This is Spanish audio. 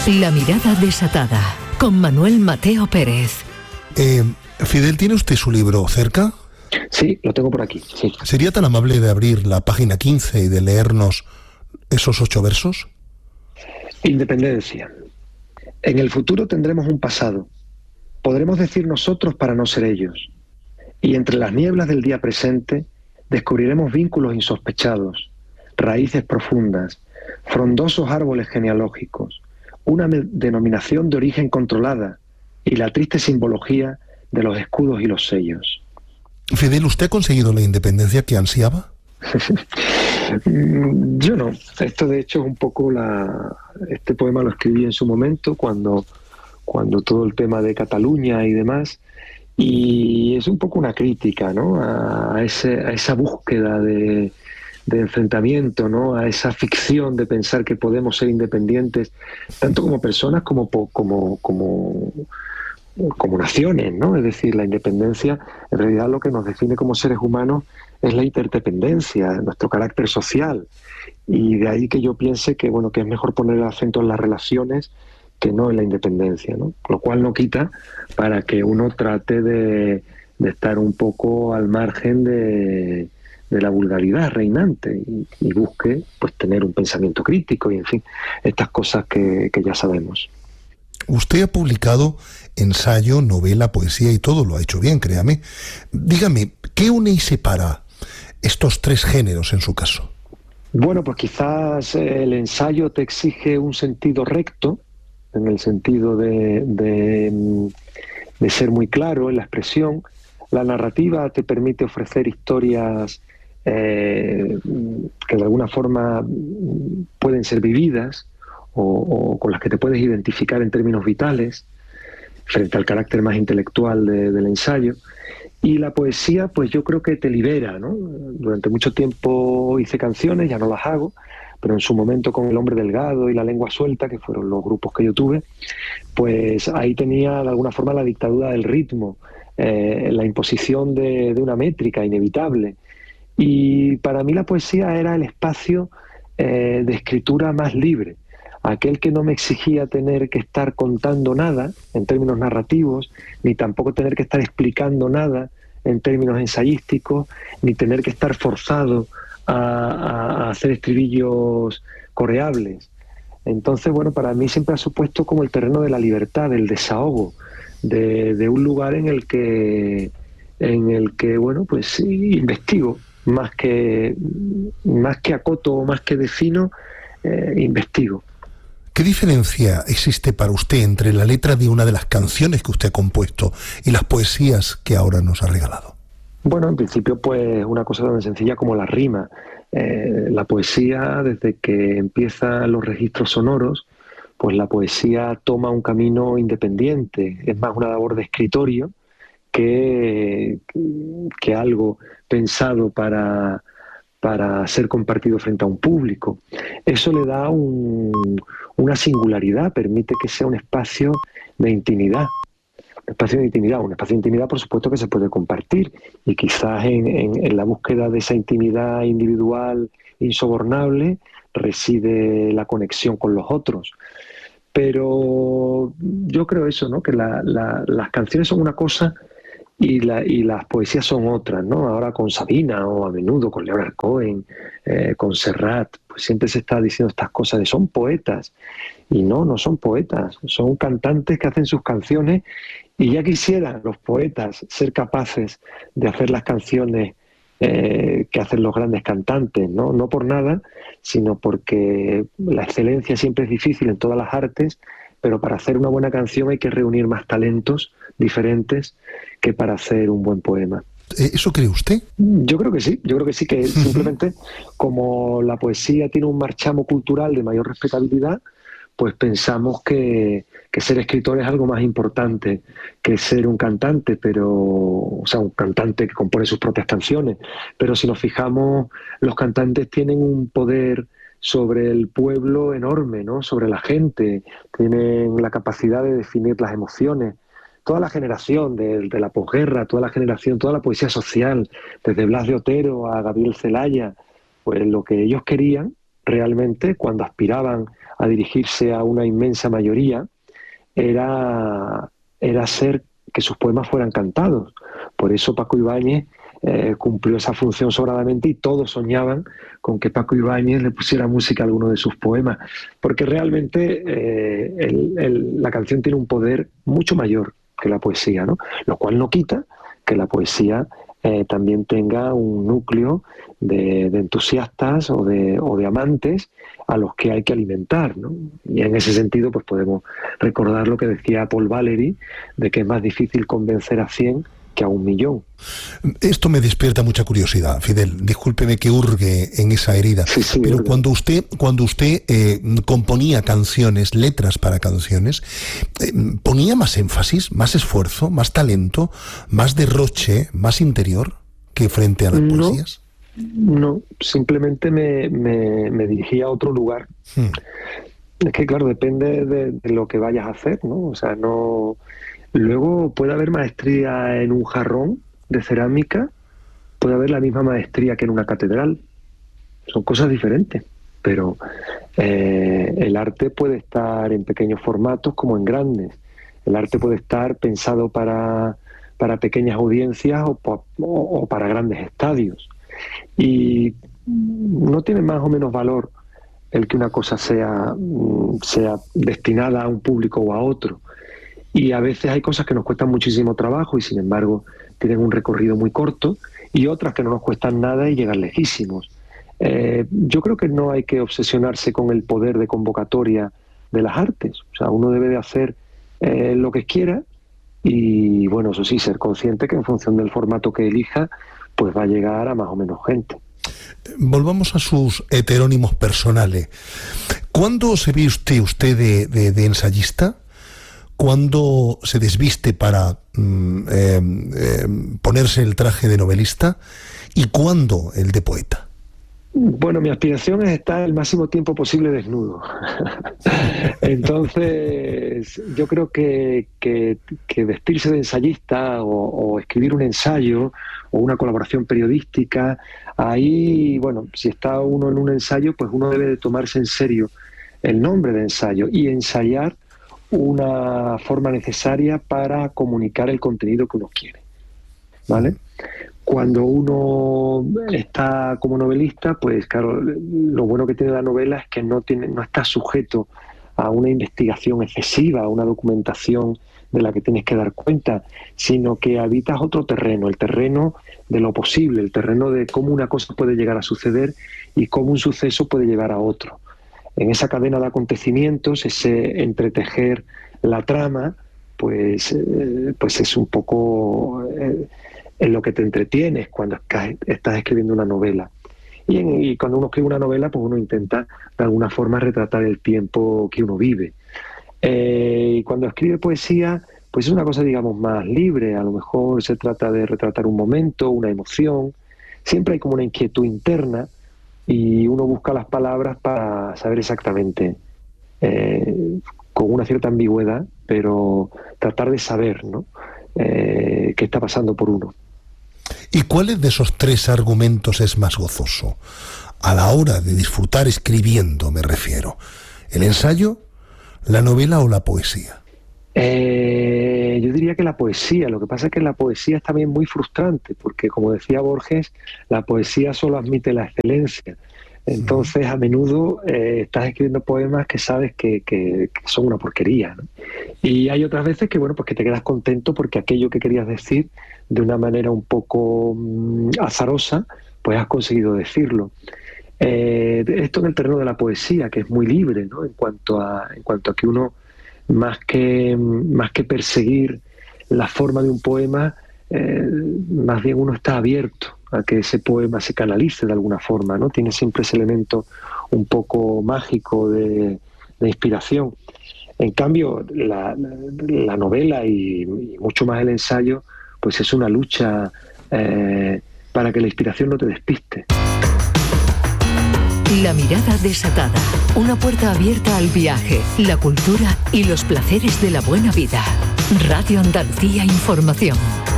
La mirada desatada, con Manuel Mateo Pérez. Fidel, ¿tiene usted su libro cerca? Sí, lo tengo por aquí, sí. ¿Sería tan amable de abrir la página 15 y de leernos esos 8 versos? Independencia. En el futuro tendremos un pasado. Podremos decir nosotros para no ser ellos. Y entre las nieblas del día presente descubriremos vínculos insospechados, raíces profundas, frondosos árboles genealógicos, una denominación de origen controlada y la triste simbología de los escudos y los sellos. Fidel, ¿usted ha conseguido la independencia que ansiaba? Yo no. Esto de hecho es un poco este poema lo escribí en su momento cuando todo el tema de Cataluña y demás, y es un poco una crítica, ¿no?, a esa búsqueda de enfrentamiento, ¿no?, a esa ficción de pensar que podemos ser independientes tanto como personas como naciones, ¿no? Es decir, la independencia, en realidad lo que nos define como seres humanos es la interdependencia, nuestro carácter social, y de ahí que yo piense que, bueno, que es mejor poner el acento en las relaciones que no en la independencia, ¿no? Lo cual no quita para que uno trate de estar un poco al margen de la vulgaridad reinante y busque, pues, tener un pensamiento crítico y, en fin, estas cosas que ya sabemos. Usted ha publicado ensayo, novela, poesía y todo lo ha hecho bien, créame. Dígame, ¿qué une y separa estos 3 géneros en su caso? Bueno, pues quizás el ensayo te exige un sentido recto, en el sentido de ser muy claro en la expresión. La narrativa te permite ofrecer historias que de alguna forma pueden ser vividas o con las que te puedes identificar en términos vitales, frente al carácter más intelectual del ensayo. Y la poesía, pues yo creo que te libera, ¿no? Durante mucho tiempo hice canciones, ya no las hago, pero en su momento con El Hombre Delgado y La Lengua Suelta, que fueron los grupos que yo tuve, pues ahí tenía de alguna forma la dictadura del ritmo, la imposición de una métrica inevitable. Y para mí la poesía era el espacio de escritura más libre, aquel que no me exigía tener que estar contando nada en términos narrativos, ni tampoco tener que estar explicando nada en términos ensayísticos, ni tener que estar forzado a hacer estribillos coreables. Entonces, bueno, para mí siempre ha supuesto como el terreno de la libertad, del desahogo, de un lugar en el que bueno, pues sí, investigo, más que acoto o más que defino, investigo. ¿Qué diferencia existe para usted entre la letra de una de las canciones que usted ha compuesto y las poesías que ahora nos ha regalado? Bueno, en principio, pues una cosa tan sencilla como la rima. La poesía, desde que empiezan los registros sonoros, pues la poesía toma un camino independiente, es más una labor de escritorio que algo pensado para ser compartido frente a un público. Eso le da una singularidad, permite que sea un espacio de intimidad. Un espacio de intimidad, por supuesto, que se puede compartir, y quizás en la búsqueda de esa intimidad individual insobornable reside la conexión con los otros. Pero yo creo eso, ¿no?, que las canciones son una cosa y las poesías son otras, ¿no? Ahora con Sabina, o a menudo con Leonard Cohen, con Serrat, pues siempre se está diciendo estas cosas de son poetas. Y no son poetas, son cantantes que hacen sus canciones, y ya quisieran los poetas ser capaces de hacer las canciones que hacen los grandes cantantes, ¿no? No por nada, sino porque la excelencia siempre es difícil en todas las artes, pero para hacer una buena canción hay que reunir más talentos diferentes que para hacer un buen poema. ¿Eso cree usted? Yo creo que sí, que simplemente como la poesía tiene un marchamo cultural de mayor respetabilidad, pues pensamos que ser escritor es algo más importante que ser un cantante, o sea, un cantante que compone sus propias canciones. Pero si nos fijamos, los cantantes tienen un poder sobre el pueblo enorme, ¿no?, sobre la gente, tienen la capacidad de definir las emociones. Toda la generación de la posguerra, toda la poesía social, desde Blas de Otero a Gabriel Celaya, pues lo que ellos querían realmente cuando aspiraban a dirigirse a una inmensa mayoría era hacer que sus poemas fueran cantados. Por eso Paco Ibáñez cumplió esa función sobradamente, y todos soñaban con que Paco Ibáñez le pusiera música a alguno de sus poemas, porque realmente la canción tiene un poder mucho mayor que la poesía, ¿no? Lo cual no quita que la poesía también tenga un núcleo de entusiastas o de amantes a los que hay que alimentar, ¿no? Y en ese sentido pues podemos recordar lo que decía Paul Valéry, de que es más difícil convencer a 100 que a 1.000.000. Esto me despierta mucha curiosidad, Fidel. Discúlpeme que hurgue en esa herida. Sí, pero hurgue. cuando usted componía canciones, letras para canciones, ¿ponía más énfasis, más esfuerzo, más talento, más derroche, más interior que frente a las poesías? No, simplemente me dirigía a otro lugar. Es que claro, depende de lo que vayas a hacer, ¿no? O sea, no... Luego puede haber maestría en un jarrón de cerámica, puede haber la misma maestría que en una catedral. Son cosas diferentes, pero el arte puede estar en pequeños formatos como en grandes. El arte puede estar pensado para pequeñas audiencias o para grandes estadios. Y no tiene más o menos valor el que una cosa sea destinada a un público o a otro. Y a veces hay cosas que nos cuestan muchísimo trabajo y sin embargo tienen un recorrido muy corto, y otras que no nos cuestan nada y llegan lejísimos. Yo creo que no hay que obsesionarse con el poder de convocatoria de las artes. O sea, uno debe de hacer lo que quiera y, bueno, eso sí, ser consciente que en función del formato que elija, pues va a llegar a más o menos gente. Volvamos a sus heterónimos personales. ¿Cuándo se ve usted de ensayista? ¿Cuándo se desviste para ponerse el traje de novelista? ¿Y cuándo el de poeta? Bueno, mi aspiración es estar el máximo tiempo posible desnudo. Entonces, yo creo que vestirse de ensayista o escribir un ensayo o una colaboración periodística, ahí, bueno, si está uno en un ensayo, pues uno debe de tomarse en serio el nombre de ensayo y ensayar una forma necesaria para comunicar el contenido que uno quiere, ¿vale? Cuando uno está como novelista, pues claro, lo bueno que tiene la novela es que no está sujeto a una investigación excesiva, a una documentación de la que tienes que dar cuenta, sino que habitas otro terreno, el terreno de lo posible, el terreno de cómo una cosa puede llegar a suceder y cómo un suceso puede llevar a otro. En esa cadena de acontecimientos, ese entretejer la trama, pues es un poco en lo que te entretienes cuando estás escribiendo una novela. Y cuando uno escribe una novela, pues uno intenta de alguna forma retratar el tiempo que uno vive. Y cuando escribe poesía, pues es una cosa, digamos, más libre. A lo mejor se trata de retratar un momento, una emoción. Siempre hay como una inquietud interna y uno busca las palabras para saber exactamente, con una cierta ambigüedad, pero tratar de saber, ¿no? Qué está pasando por uno. ¿Y cuál de esos tres argumentos es más gozoso? A la hora de disfrutar escribiendo, me refiero. ¿El ensayo, la novela o la poesía? Yo diría que la poesía. Lo que pasa es que la poesía es también muy frustrante, porque como decía Borges, la poesía solo admite la excelencia. Entonces, a menudo estás escribiendo poemas que sabes que son una porquería, ¿no? Y hay otras veces que, bueno, pues que te quedas contento porque aquello que querías decir de una manera un poco azarosa, pues has conseguido decirlo. Esto en el terreno de la poesía, que es muy libre, ¿no? En cuanto a que uno, más que perseguir la forma de un poema, más bien uno está abierto a que ese poema se canalice de alguna forma, ¿no? Tiene siempre ese elemento un poco mágico de inspiración. En cambio, la novela y mucho más el ensayo, pues es una lucha para que la inspiración no te despiste. La mirada desatada, una puerta abierta al viaje, la cultura y los placeres de la buena vida. Radio Andalucía Información.